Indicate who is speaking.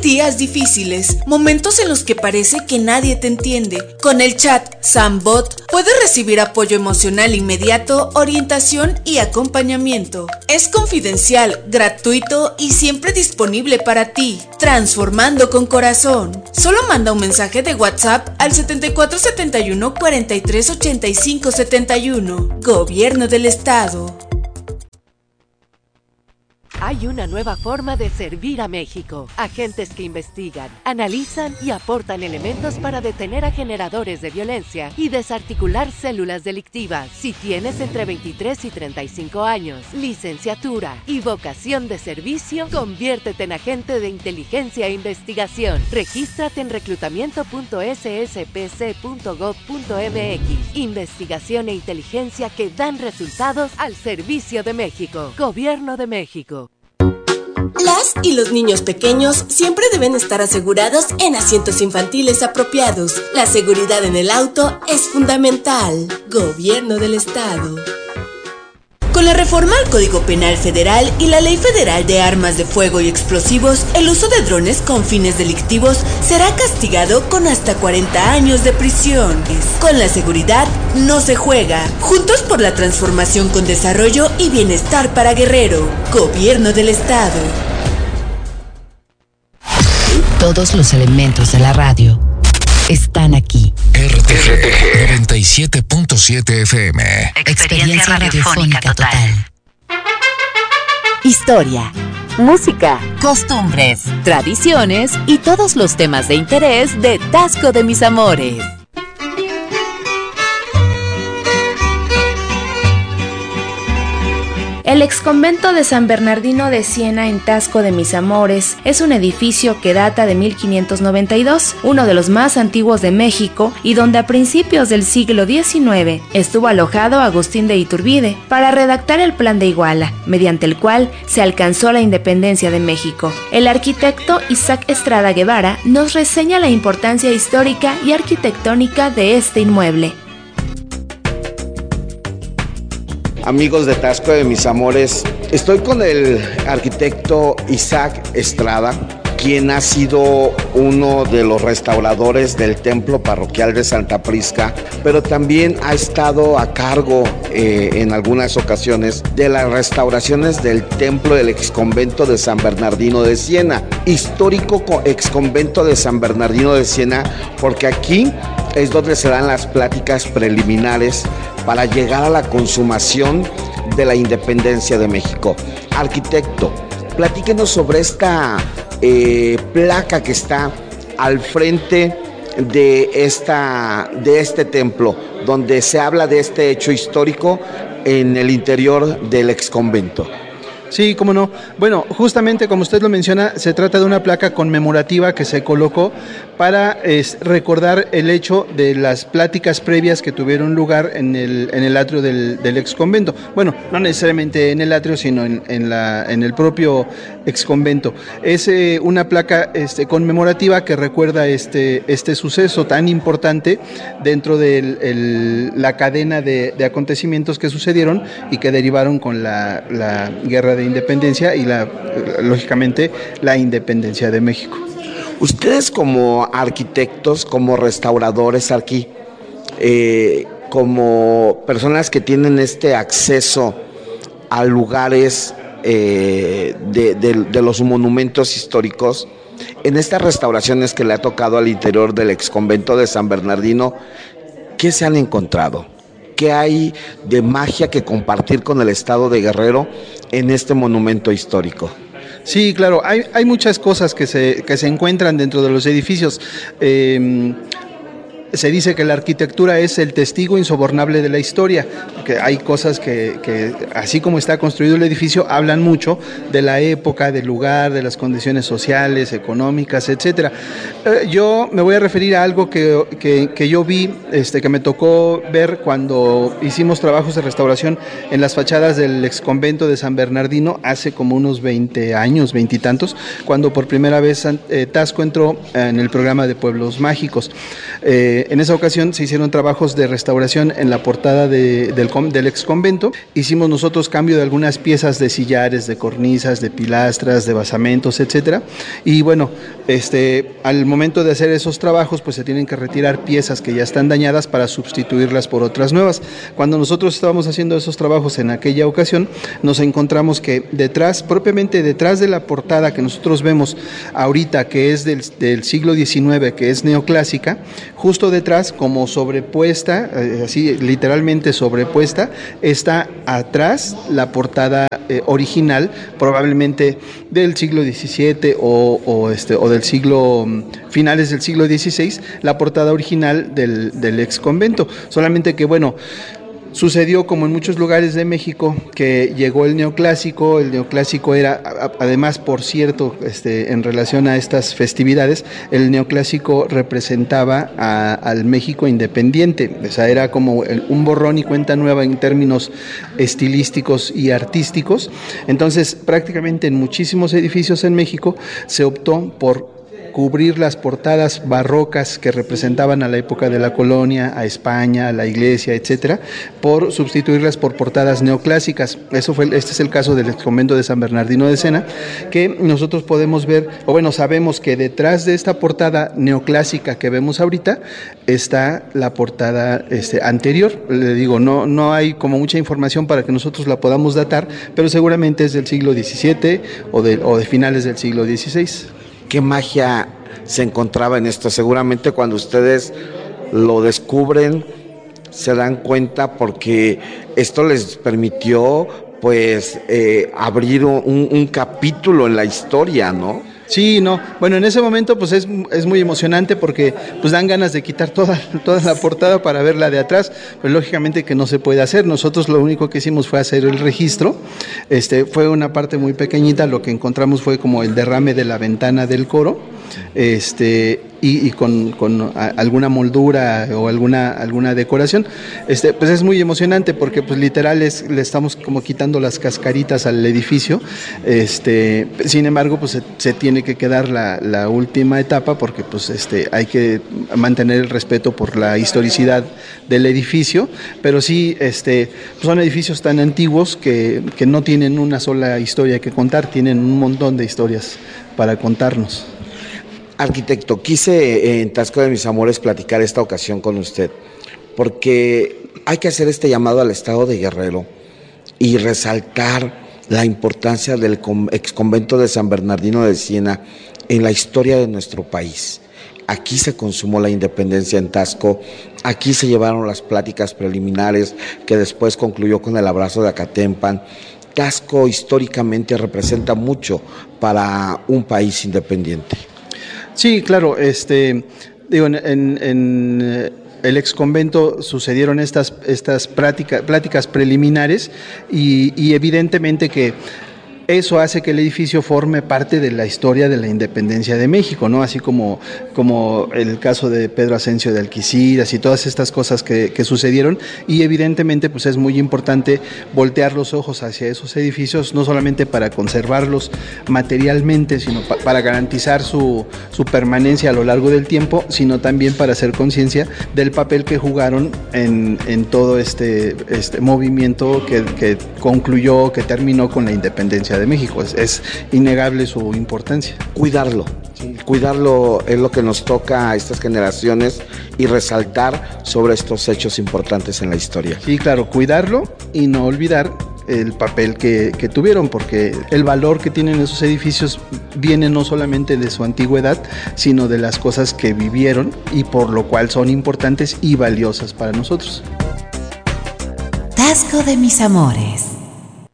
Speaker 1: días difíciles, momentos en los que parece que nadie te entiende. Con el chat Sambot puedes recibir apoyo emocional inmediato, orientación y acompañamiento. Es confidencial, gratuito y siempre disponible para ti. Transformando con corazón. Solo manda un mensaje de WhatsApp al 7471 43 85 71. Gobierno del Estado.
Speaker 2: Hay una nueva forma de servir a México. Agentes que investigan, analizan y aportan elementos para detener a generadores de violencia y desarticular células delictivas. Si tienes entre 23 y 35 años, licenciatura y vocación de servicio, conviértete en agente de inteligencia e investigación. Regístrate en reclutamiento.sspc.gov.mx. Investigación e inteligencia que dan resultados al servicio de México. Gobierno de México.
Speaker 3: Las y los niños pequeños siempre deben estar asegurados en asientos infantiles apropiados. La seguridad en el auto es fundamental. Gobierno del Estado. Con la reforma al Código Penal Federal y la Ley Federal de Armas de Fuego y Explosivos, el uso de drones con fines delictivos será castigado con hasta 40 años de prisión. Con la seguridad no se juega. Juntos por la transformación con desarrollo y bienestar para Guerrero. Gobierno del Estado.
Speaker 4: Todos los elementos de la radio están aquí.
Speaker 5: RTG 97.7 FM.
Speaker 4: Experiencia radiofónica total.
Speaker 2: Historia, música, costumbres, tradiciones y todos los temas de interés de Tasco de Mis Amores.
Speaker 6: El exconvento de San Bernardino de Siena en Tasco de Mis Amores es un edificio que data de 1592, uno de los más antiguos de México y donde a principios del siglo XIX estuvo alojado Agustín de Iturbide para redactar el Plan de Iguala, mediante el cual se alcanzó la independencia de México. El arquitecto Isaac Estrada Guevara nos reseña la importancia histórica y arquitectónica de este inmueble.
Speaker 7: Amigos de Tasco de Mis Amores, estoy con el arquitecto Isaac Estrada, quien ha sido uno de los restauradores del templo parroquial de Santa Prisca, pero también ha estado a cargo en algunas ocasiones de las restauraciones del templo del exconvento de San Bernardino de Siena, histórico exconvento de San Bernardino de Siena, porque aquí es donde se dan las pláticas preliminares para llegar a la consumación de la independencia de México. Arquitecto, platíquenos sobre esta placa que está al frente de este templo, donde se habla de este hecho histórico en el interior del exconvento.
Speaker 8: Sí, cómo no. Bueno, justamente como usted lo menciona, se trata de una placa conmemorativa que se colocó para recordar el hecho de las pláticas previas que tuvieron lugar en el atrio del exconvento. Bueno, no necesariamente en el atrio, sino en el propio exconvento. Es una placa conmemorativa que recuerda este suceso tan importante dentro de la cadena de acontecimientos que sucedieron y que derivaron con la guerra de independencia y lógicamente la independencia de México.
Speaker 7: Ustedes como arquitectos, como restauradores aquí, como personas que tienen este acceso a lugares de los monumentos históricos, en estas restauraciones que le ha tocado al interior del exconvento de San Bernardino, ¿qué se han encontrado? ¿Qué hay de magia que compartir con el estado de Guerrero en este monumento histórico?
Speaker 8: Sí, claro, hay muchas cosas que se encuentran dentro de los edificios. Se dice que la arquitectura es el testigo insobornable de la historia, que hay cosas que así como está construido el edificio, hablan mucho de la época, del lugar, de las condiciones sociales, económicas, etcétera. Yo me voy a referir a algo que yo vi, que me tocó ver cuando hicimos trabajos de restauración en las fachadas del exconvento de San Bernardino hace como unos 20 años, 20 y tantos, cuando por primera vez Tasco entró en el programa de Pueblos Mágicos. En esa ocasión se hicieron trabajos de restauración en la portada del ex convento. Hicimos nosotros cambio de algunas piezas de sillares, de cornisas, de pilastras, de basamentos, etcétera. Y bueno, al momento de hacer esos trabajos, pues se tienen que retirar piezas que ya están dañadas para sustituirlas por otras nuevas. Cuando nosotros estábamos haciendo esos trabajos en aquella ocasión, nos encontramos que propiamente detrás de la portada que nosotros vemos ahorita, que es del siglo XIX, que es neoclásica, justo detrás, como sobrepuesta, así literalmente sobrepuesta, está atrás la portada original, probablemente del siglo XVII o del siglo, finales del siglo XVI, la portada original del ex convento. Solamente que, bueno, sucedió como en muchos lugares de México que llegó el neoclásico era, además, por cierto, en relación a estas festividades, el neoclásico representaba al México independiente, o sea, era como un borrón y cuenta nueva en términos estilísticos y artísticos. Entonces, prácticamente en muchísimos edificios en México se optó por cubrir las portadas barrocas que representaban a la época de la colonia, a España, a la iglesia, etcétera, por sustituirlas por portadas neoclásicas. Este es el caso del convento de San Bernardino de Siena, que nosotros podemos ver, o bueno, sabemos que detrás de esta portada neoclásica que vemos ahorita está la portada anterior. Le digo, no hay como mucha información para que nosotros la podamos datar, pero seguramente es del siglo XVII o de finales del siglo XVI.
Speaker 7: ¿Qué magia se encontraba en esto? Seguramente cuando ustedes lo descubren se dan cuenta, porque esto les permitió pues abrir un capítulo en la historia, ¿no?
Speaker 8: Sí, no, bueno, en ese momento pues es muy emocionante, porque pues dan ganas de quitar toda la portada para ver la de atrás, pues lógicamente que no se puede hacer. Nosotros lo único que hicimos fue hacer el registro, fue una parte muy pequeñita, lo que encontramos fue como el derrame de la ventana del coro, y con alguna moldura o alguna decoración, pues es muy emocionante, porque pues literal le estamos como quitando las cascaritas al edificio. Sin embargo, pues se tiene que quedar la última etapa, porque pues hay que mantener el respeto por la historicidad del edificio, pero sí, son edificios tan antiguos que no tienen una sola historia que contar, tienen un montón de historias para contarnos.
Speaker 7: Arquitecto, quise en Tasco de mis Amores platicar esta ocasión con usted, porque hay que hacer este llamado al Estado de Guerrero y resaltar la importancia del exconvento de San Bernardino de Siena en la historia de nuestro país. Aquí se consumó la independencia en Tasco, aquí se llevaron las pláticas preliminares que después concluyó con el abrazo de Acatempan. Tasco históricamente representa mucho para un país independiente.
Speaker 8: Sí, claro, digo, en el ex convento sucedieron estas pláticas preliminares y evidentemente que eso hace que el edificio forme parte de la historia de la independencia de México, ¿no? Así como el caso de Pedro Asensio de Alquiciras y todas estas cosas que sucedieron, y evidentemente pues es muy importante voltear los ojos hacia esos edificios, no solamente para conservarlos materialmente, sino para garantizar su permanencia a lo largo del tiempo, sino también para hacer conciencia del papel que jugaron en todo este movimiento que concluyó, que terminó con la independencia de México. Es innegable su importancia.
Speaker 7: Cuidarlo es lo que nos toca a estas generaciones, y resaltar sobre estos hechos importantes en la historia.
Speaker 8: Sí, claro, cuidarlo y no olvidar el papel que tuvieron, porque el valor que tienen esos edificios viene no solamente de su antigüedad, sino de las cosas que vivieron, y por lo cual son importantes y valiosas para nosotros.
Speaker 4: Tasco de mis Amores.